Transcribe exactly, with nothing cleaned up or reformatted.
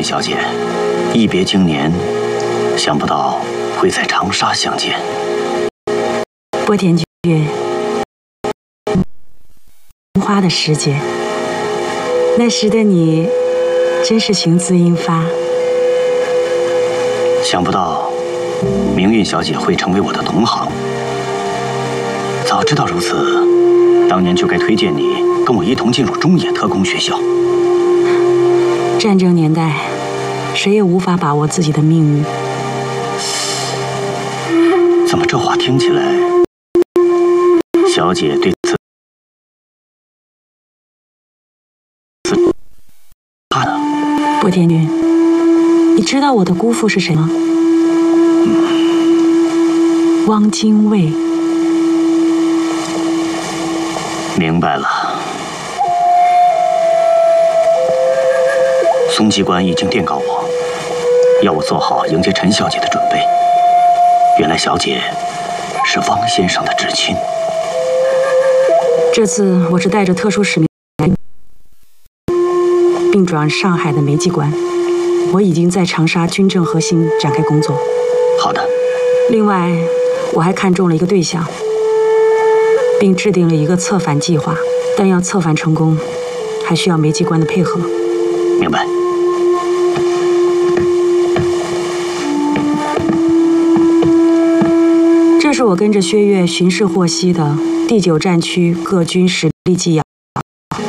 运小姐，一别经年，想不到会在长沙相见。 波田君，花的时节，那时的你，真是雄姿英发。 想不到，明运小姐会成为我的同行。早知道如此，当年就该推荐你跟我一同进入中野特工学校。 战争年代，谁也无法把握自己的命运。 怎么这话听起来，小姐对此怕呢？ 波田君，你知道我的姑父是谁吗？嗯、汪精卫。 明白了。松机关已经电告我，要我做好迎接陈小姐的准备。原来小姐是汪先生的至亲。 这次我是带着特殊使命来，并转上海的梅机关。我已经在长沙军政核心展开工作。 好的。 另外，我还看中了一个对象，并制定了一个策反计划。但要策反成功，还需要梅机关的配合。 明白。 这是我跟着薛岳巡视获悉的第九战区各军实力纪要。